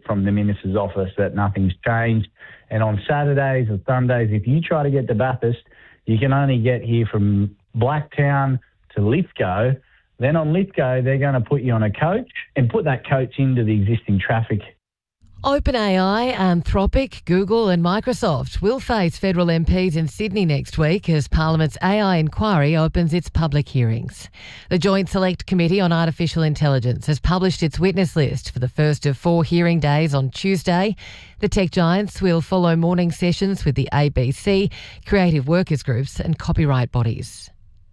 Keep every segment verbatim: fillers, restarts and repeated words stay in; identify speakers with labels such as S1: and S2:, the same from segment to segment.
S1: from the Minister's office that nothing's changed. And on Saturdays or Sundays, if you try to get to Bathurst, you can only get here from Blacktown to Lithgow. Then on Lithgow, they're going to put you on a coach and put that coach into the existing traffic.
S2: OpenAI, Anthropic, Google and Microsoft will face federal M Ps in Sydney next week as Parliament's A I inquiry opens its public hearings. The Joint Select Committee on Artificial Intelligence has published its witness list for the first of four hearing days on Tuesday. The tech giants will follow morning sessions with the A B C, creative workers groups and copyright bodies.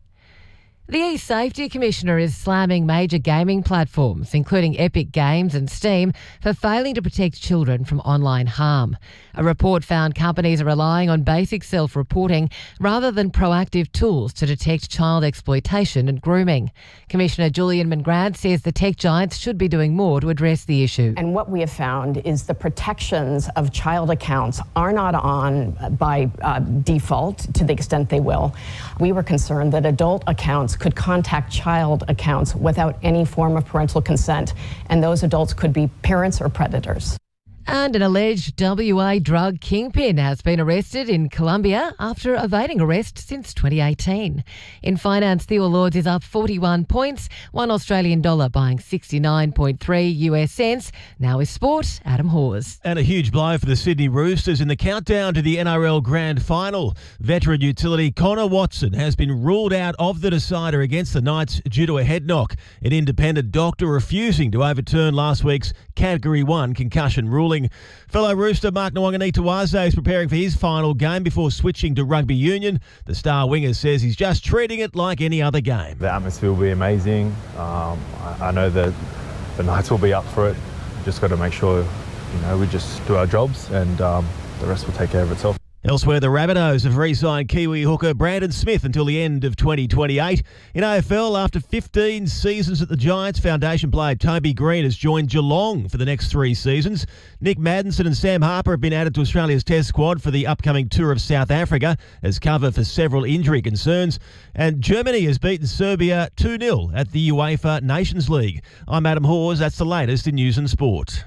S2: The E-Safety Commissioner is slamming major gaming platforms, including Epic Games and Steam, for failing to protect children from online harm. A report found companies are relying on basic self-reporting rather than proactive tools to detect child exploitation and grooming. Commissioner Julian Mangrant says the tech giants should be doing more to address the issue.
S3: And what we have found is the protections of child accounts are not on by uh, default to the extent they will. We were concerned that adult accounts could contact child accounts without any form of parental consent, and those adults could be parents or predators.
S2: And an alleged W A drug kingpin has been arrested in Colombia after evading arrest since twenty eighteen. In finance, the All Lords is up forty-one points, one Australian dollar buying sixty-nine point three U S cents. Now is sport, Adam Hawes.
S4: And a huge blow for the Sydney Roosters in the countdown to the N R L Grand Final. Veteran utility Connor Watson has been ruled out of the decider against the Knights due to a head knock. An independent doctor refusing to overturn last week's Category one concussion ruling. Fellow Rooster Mark Nwanganitawaze is preparing for his final game before switching to rugby union. The star winger says he's just treating it like any other game.
S5: The atmosphere will be amazing. Um, I, I know that the Knights will be up for it. Just got to make sure, you know, we just do our jobs and um, the rest will take care of itself.
S4: Elsewhere, the Rabbitohs have re-signed Kiwi hooker Brandon Smith until the end of twenty twenty-eight. In A F L, after fifteen seasons at the Giants, Foundation player Toby Green has joined Geelong for the next three seasons. Nick Maddinson and Sam Harper have been added to Australia's Test squad for the upcoming tour of South Africa as cover for several injury concerns. And Germany has beaten Serbia two nil at the UEFA Nations League. I'm Adam Hawes. That's the latest in news and sport.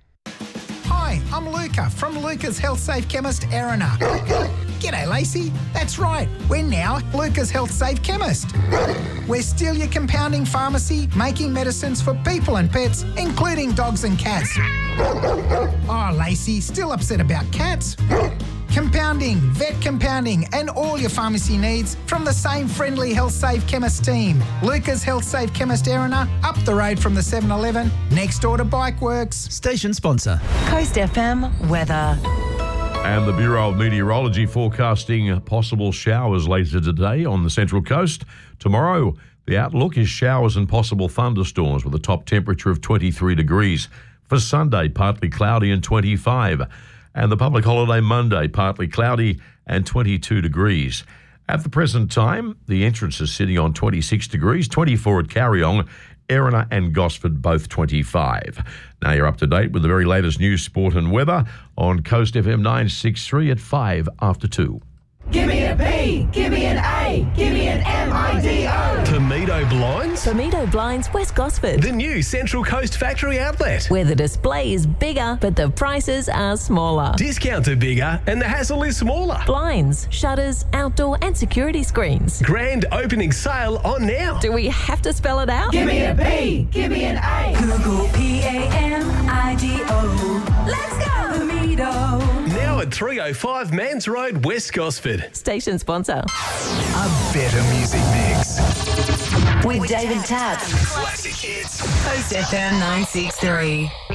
S6: Hi, I'm Luca from Luca's Health Safe Chemist, Erina. G'day, Lacey. That's right, we're now Luca's Health Safe Chemist. We're still your compounding pharmacy, making medicines for people and pets, including dogs and cats. Oh, Lacey, still upset about cats? Compounding, vet compounding, and all your pharmacy needs from the same friendly Health Safe Chemist team. Luca's Health Safe Chemist, Erina, up the road from the seven eleven, next door to Bikeworks.
S7: Station sponsor.
S8: Coast F M weather.
S9: And the Bureau of Meteorology forecasting possible showers later today on the Central Coast. Tomorrow, the outlook is showers and possible thunderstorms with a top temperature of twenty-three degrees. For Sunday, partly cloudy and twenty-five. And the public holiday Monday, partly cloudy and twenty-two degrees. At the present time, the entrance is sitting on twenty-six degrees, twenty-four at Carryong, Erina and Gosford both twenty-five. Now you're up to date with the very latest news, sport and weather on Coast F M nine sixty-three at five after two.
S10: Give me a B, give me an A, give me an M I D O.
S7: Tomedo Blinds?
S8: Tomedo Blinds, West Gosford.
S7: The new Central Coast factory outlet.
S8: Where the display is bigger, but the prices are smaller.
S7: Discounts are bigger and the hassle is smaller.
S8: Blinds, shutters, outdoor and security screens.
S7: Grand opening sale on now.
S8: Do we have to spell it out?
S10: Give me a B, give me an A.
S11: Google P A M I D O. Let's go, Tomedo.
S7: Now at three oh five Mans Road, West Gosford.
S8: Station sponsor.
S6: A better music mix.
S11: With David Tapp.
S7: Classic hits.
S11: Coast F M nine sixty-three.